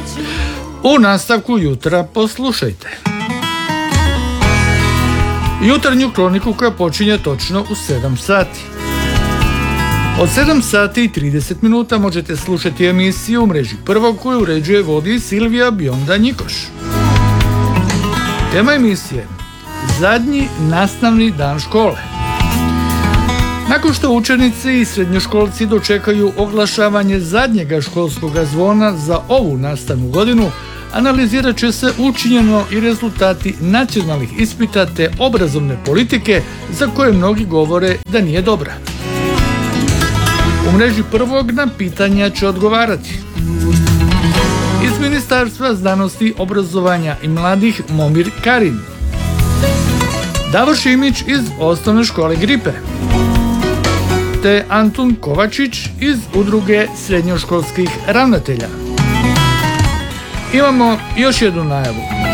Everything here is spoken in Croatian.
U nastavku jutra poslušajte jutarnju kroniku koja počinje točno u 7 sati. Od 7 sati i 30 minuta možete slušati emisiju u mreži Prvog koju uređuje vodi Silvija Bionda-Njikoš. Tema emisije: zadnji nastavni dan škole. Nakon što učenici i srednjoškolci dočekaju oglašavanje zadnjega školskog zvona za ovu nastavnu godinu, analizirat će se učinjeno i rezultati nacionalnih ispita te obrazovne politike za koje mnogi govore da nije dobra. U mreži Prvog na pitanja će odgovarati iz Ministarstva znanosti, obrazovanja i mladih Momir Karin, Davor Šimić iz osnovne škole Gripe, te Antun Kovačić iz udruge srednjoškolskih ravnatelja. Imamo još jednu najavu.